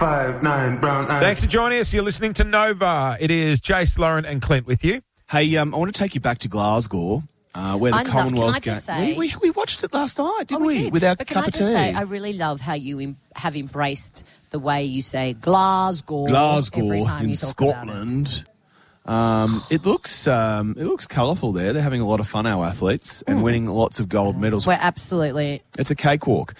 5'9", brown eyes. Thanks for joining us. You're listening to Nova. It is Jace, Lauren and Clint with you. Hey, I want to take you back to Glasgow, where the Commonwealth Can I just say... We watched it last night, didn't we? Did. With our but cup of tea. Can I just say, I really love how you have embraced the way you say Glasgow every time in you talk about Scotland. It looks colourful there. They're having a lot of fun, our athletes, and winning lots of gold medals. We're absolutely... It's a cakewalk.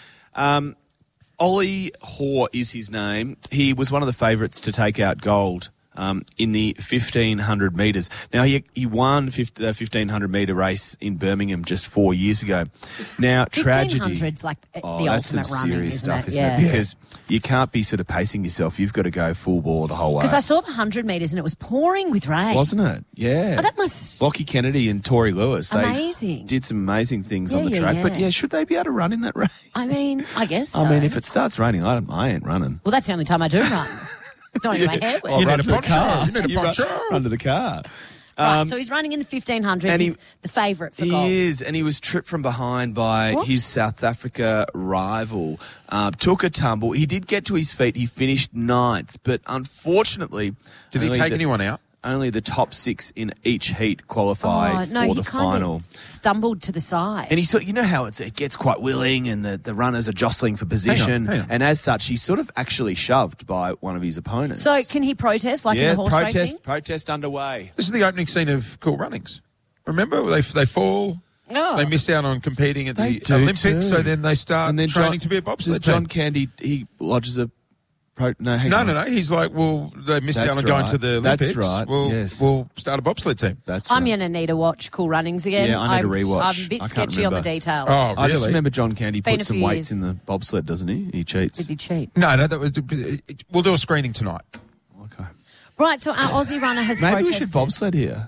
Ollie Hoare is his name. He was one of the favourites to take out gold in the 1,500 metres. Now, he won the 1,500-metre race in Birmingham just 4 years ago. Now, tragedy... 1,500's like the that's some ultimate running, serious isn't stuff, it? isn't Yeah. it? Because you can't be sort of pacing yourself. You've got to go full bore the whole way. Because I saw the 100 metres and it was pouring with rain. Wasn't it? Yeah. Oh, that must... Lockie Kennedy and Tori Lewis. Amazing. They did some amazing things on the Yeah, track. yeah. But, yeah, should they be able to run in that rain? I mean, I guess so. I mean, if it starts raining, I ain't running. Well, that's the only time I do run. Don't in my head. You need a poncho. You need a You poncho. Run to the car. Right, so he's running in the 1,500. and He's the favourite for gold. He is, and he was tripped from behind by his South Africa rival. Took a tumble. He did get to his feet. He finished 9th, but unfortunately... Did he take anyone out? Only the top 6 in each heat qualified for the final. Of stumbled to the side. And he sort of, you know how it gets quite willing and the runners are jostling for position. Hang on. And as such, he's sort of actually shoved by one of his opponents. So can he protest like in the horse racing? Protest underway. This is the opening scene of Cool Runnings. Remember, they fall, they miss out on competing at They the do Olympics, too. so then they start training John, to be a bobsled does John team. Candy, he lodges a... No. He's like, well, they missed That's out on going right. to the Olympics. That's right, yes. We'll start a bobsled team. That's right. I'm going to need to watch Cool Runnings again. Yeah, I need to rewatch. I'm a bit I can't sketchy on the remember. details. Oh, I just really? remember John Candy It's been put a some few weights years. in the bobsled, doesn't he? He cheats. Did he cheat? No, we'll do a screening tonight. Okay. Right, so our Aussie runner has Maybe protested. we should bobsled here.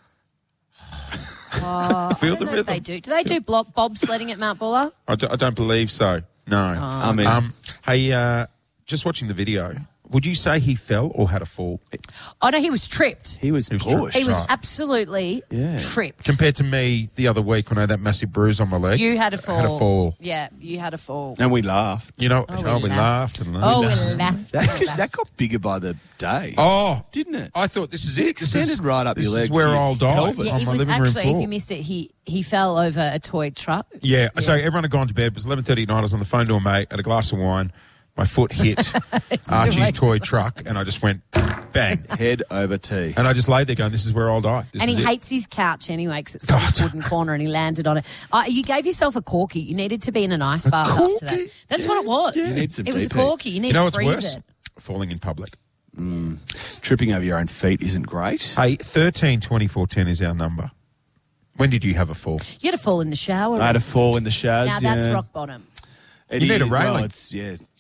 I Feel don't the know if they rhythm. do. Do they do bobsledding at Mount Buller? I don't believe so. No. I mean, Hey, just watching the video, would you say he fell or had a fall? Oh, no, he was tripped. he was was pushed. He was Right. absolutely Yeah. tripped. Compared to me the other week when I had that massive bruise on my leg. You had a fall. I had a fall. Yeah, you had a fall. And we laughed. You know, Oh, we we laughed and laughed. Oh, we laughed. That got bigger by the day. Oh, Didn't it? I thought this is It it. This extended is, right up this your leg is where to your I'll die pelvis. Yeah, on he my was living room actually, floor. if you missed it, he fell over a toy truck. Yeah, so everyone had gone to bed. It was 11:30 at night. I was on the phone to a mate, had a glass of wine. My foot hit Archie's toy truck, and I just went bang. Head over tea. And I just laid there going, this is where I'll die. This And is he it. hates his couch anyway because it's got this wooden corner and he landed on it. You gave yourself a corky. You needed to be in an ice bath after that. corky? That's what it was. You need some It was a DP. corky. You need You know to what's freeze worse? it. Falling in public. Tripping over your own feet isn't great. Hey, 13 24 10 is our number. When did you have a fall? You had to fall in the shower. I had a fall in the showers. Now that's yeah. rock bottom. It You need a is- railing. Well, it's,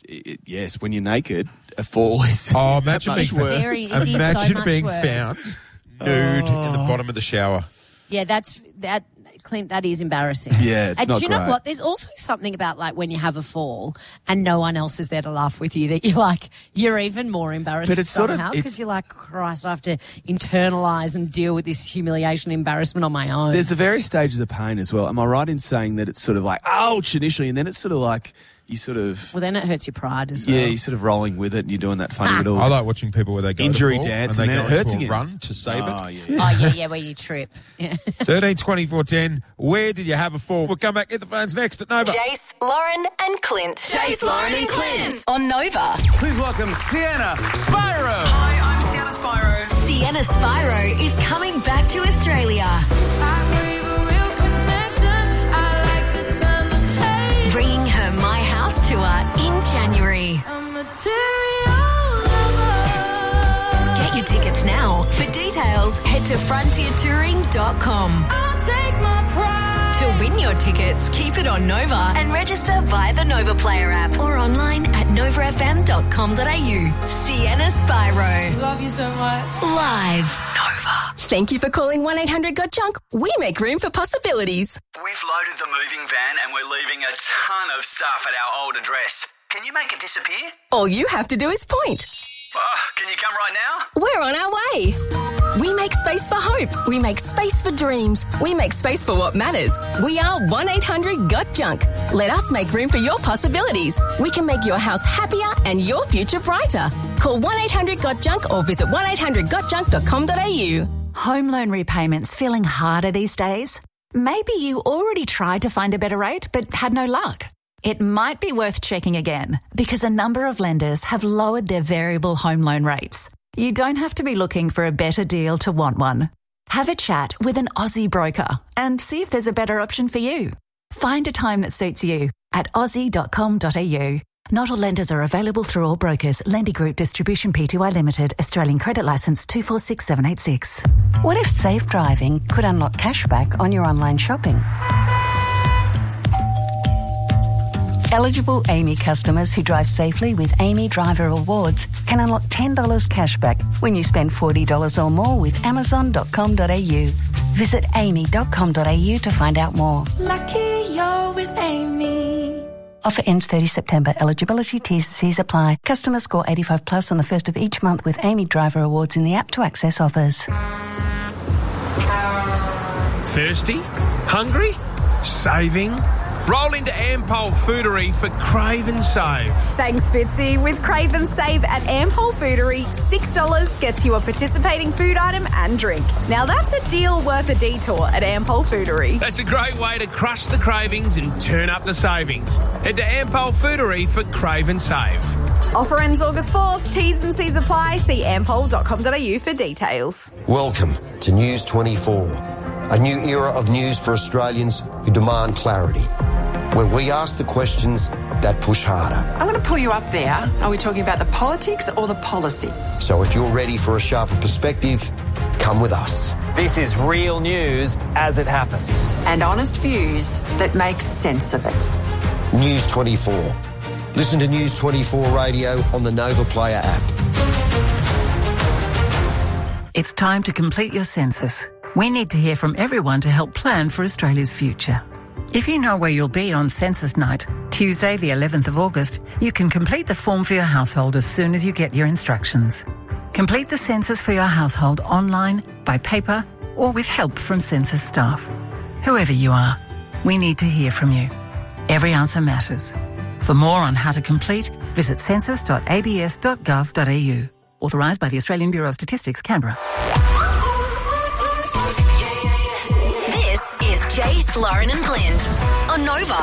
yes, when you're naked, a fall is Oh, is imagine much being, worse. Very- it is so imagine much being worse. found nude in the bottom of the shower. Yeah, that, Clint, that is embarrassing. Yeah, it's and not do you know great. what? There's also something about like when you have a fall and no one else is there to laugh with you that you're even more embarrassed But it's sort of- somehow it's- because you're like, Christ, I have to internalise and deal with this humiliation, embarrassment on my own. There's the various stages of pain as well. Am I right in saying that it's sort of like, ouch, initially, and then it's sort of like, you sort of, Well, then it hurts your pride as well. yeah, you're sort of rolling with it and you're doing that funny little... I like watching people where they go Injury to fall dance and they and go then it hurts into a again. run to save Oh, it. yeah. Oh, yeah, where you trip. Yeah. 13 24 10. Where did you have a fall? We'll come back, get the phones next at Nova. Jace, Lauren and Clint. Jace, Lauren and Clint. On Nova. Please welcome Sienna Spyro. Hi, I'm Sienna Spyro. Sienna Spyro is coming back to Australia. Bringing her My House tour in January. Get your tickets now. For details, head to frontiertouring.com. To win your tickets, keep it on Nova and register via the Nova Player app or online at novafm.com.au. Sienna Spyro. Love you so much. Live. Nova. Thank you for calling 1-800-GOT-JUNK. We make room for possibilities. We've loaded the moving van and we're leaving a ton of stuff at our old address. Can you make it disappear? All you have to do is point. Can you come right now? We're on our way. We make space for hope. We make space for dreams. We make space for what matters. We are 1-800-GOT-JUNK. Let us make room for your possibilities. We can make your house happier and your future brighter. Call 1-800-GOT-JUNK or visit 1800gotjunk.com.au. Home loan repayments feeling harder these days? Maybe you already tried to find a better rate but had no luck. It might be worth checking again because a number of lenders have lowered their variable home loan rates. You don't have to be looking for a better deal to want one. Have a chat with an Aussie broker and see if there's a better option for you. Find a time that suits you at aussie.com.au. Not all lenders are available through all brokers. Lendy Group Distribution Pty Limited, Australian Credit Licence 246786. What if safe driving could unlock cashback on your online shopping? Eligible AAMI customers who drive safely with AAMI Driver Awards can unlock $10 cashback when you spend $40 or more with Amazon.com.au. Visit aami.com.au to find out more. Lucky you're with Amy. Offer ends 30 September. Eligibility T's and C's apply. Customers score 85 plus on the first of each month with AAMI Driver Awards in the app to access offers. Thirsty? Hungry? Saving? Roll into Ampol Foodery for Crave and Save. Thanks, Fitzy. With Crave and Save at Ampol Foodery, $6 gets you a participating food item and drink. Now that's a deal worth a detour at Ampol Foodery. That's a great way to crush the cravings and turn up the savings. Head to Ampol Foodery for Crave and Save. Offer ends August 4th. T's and C's apply. See ampol.com.au for details. Welcome to News 24, a new era of news for Australians who demand clarity, where we ask the questions that push harder. I'm going to pull you up there. Are we talking about the politics or the policy? So if you're ready for a sharper perspective, come with us. This is real news as it happens. And honest views that make sense of it. News 24. Listen to News 24 Radio on the Nova Player app. It's time to complete your census. We need to hear from everyone to help plan for Australia's future. If you know where you'll be on census night, Tuesday the 11th of August, you can complete the form for your household as soon as you get your instructions. Complete the census for your household online, by paper, or with help from census staff. Whoever you are, we need to hear from you. Every answer matters. For more on how to complete, visit census.abs.gov.au. Authorised by the Australian Bureau of Statistics, Canberra. This is Jace, Lauren and Glint on Nova.